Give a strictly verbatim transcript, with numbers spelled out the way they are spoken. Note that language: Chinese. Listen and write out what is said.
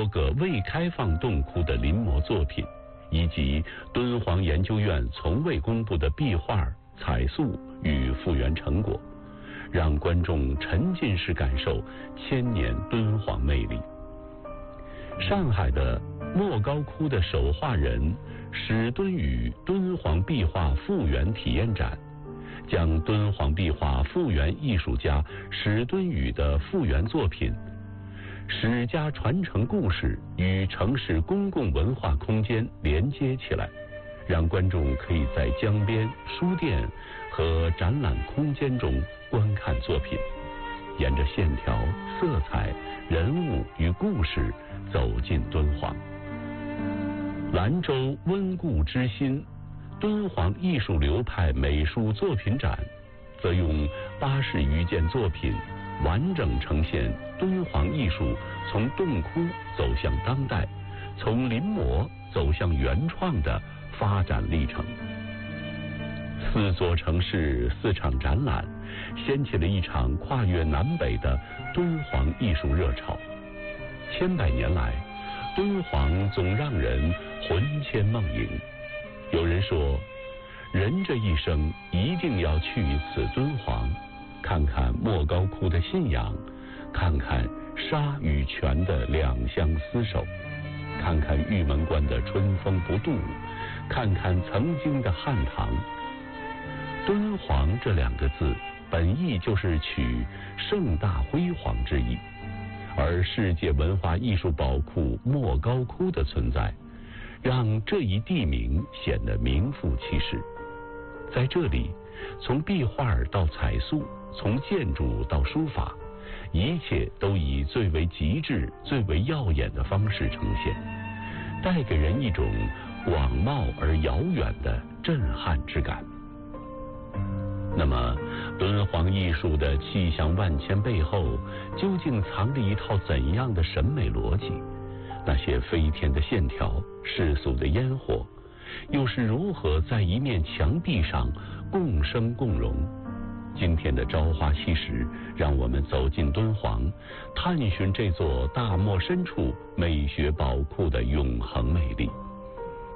个未开放洞窟的临摹作品，以及敦煌研究院从未公布的壁画、彩塑与复原成果，让观众沉浸式感受千年敦煌魅力。上海的莫高窟的手画人史敦宇敦煌壁画复原体验展，将敦煌壁画复原艺术家史敦宇的复原作品史家传承故事与城市公共文化空间连接起来，让观众可以在江边、书店和展览空间中观看作品，沿着线条、色彩、人物与故事走进敦煌。兰州温故知新敦煌艺术流派美术作品展，则用八十余件作品完整呈现敦煌艺术从洞窟走向当代，从临摹走向原创的发展历程。四座城市四场展览，掀起了一场跨越南北的敦煌艺术热潮。千百年来，敦煌总让人魂牵梦萦。有人说，人这一生一定要去一次敦煌，看看莫高窟的信仰，看看沙与泉的两相厮守，看看玉门关的春风不度，看看曾经的汉唐。敦煌这两个字本意就是取盛大辉煌之意，而世界文化艺术宝库莫高窟的存在，让这一地名显得名副其实。在这里，从壁画到彩塑，从建筑到书法，一切都以最为极致、最为耀眼的方式呈现，带给人一种广袤而遥远的震撼之感。那么，敦煌艺术的气象万千背后，究竟藏着一套怎样的审美逻辑？那些飞天的线条、世俗的烟火，又是如何在一面墙壁上共生共荣？今天的朝花夕拾，让我们走进敦煌，探寻这座大漠深处美学宝库的永恒魅力。